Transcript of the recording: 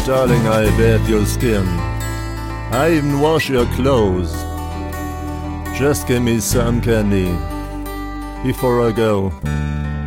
Darling, I bathe your skin. I even wash your clothes. Just give me some candy before I go.